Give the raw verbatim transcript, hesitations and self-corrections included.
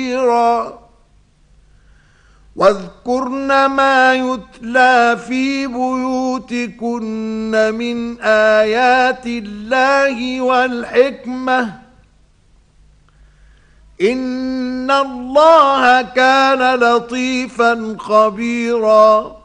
واذكرن ما يتلى في بيوتكن من آيات الله والحكمة إن الله كان لطيفا خبيرا.